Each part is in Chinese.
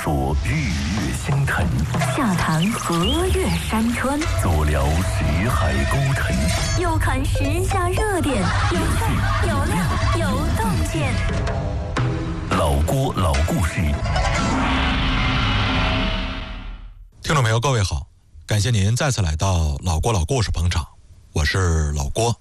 说日月星辰， 下谈河岳山川， 左聊识海孤城， 右看时下热点，有趣有料有洞见。 老郭老故事。 听众朋友，各位好，感谢您再次来到老郭老故事捧场，我是老郭。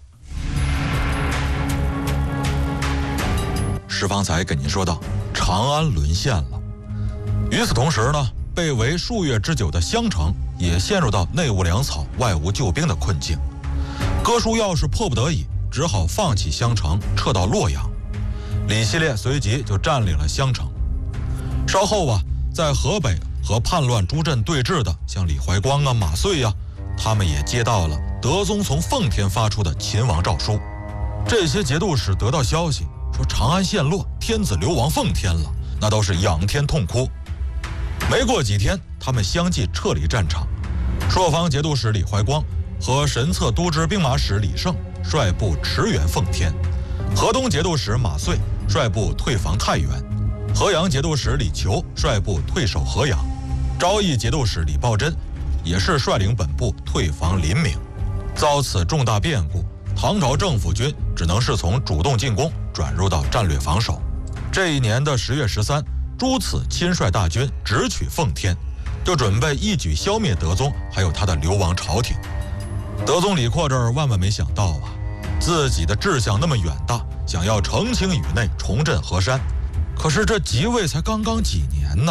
方才跟您说到，长安沦陷了。与此同时呢，被围数月之久的襄城也陷入到内无粮草、外无救兵的困境。哥舒要是迫不得已，只好放弃襄城，撤到洛阳。李希烈随即就占领了襄城。稍后啊，在河北和叛乱诸镇对峙的，像李怀光啊、马遂呀，他们也接到了德宗从奉天发出的秦王诏书。这些节度使得到消息说长安陷落，天子流亡奉天了，那都是仰天痛哭。没过几天，他们相继撤离战场。朔方节度使李怀光和神策都知兵马使李胜率部驰援奉天，河东节度使马遂率部退防太原，河阳节度使李求率部退守河阳，昭义节度使李抱真也是率领本部退防临明。遭此重大变故，唐朝政府军只能是从主动进攻转入到战略防守。这一年的10月13，朱此亲率大军直取奉天，就准备一举消灭德宗还有他的流亡朝廷。德宗李阔这儿万万没想到啊，自己的志向那么远大，想要澄清宇内，重振河山，可是这即位才刚刚几年呢，